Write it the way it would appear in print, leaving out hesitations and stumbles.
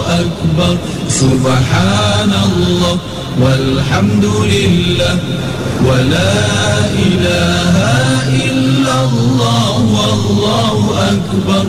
أكبر سبحان الله والحمد لله ولا إله إلا الله والله أكبر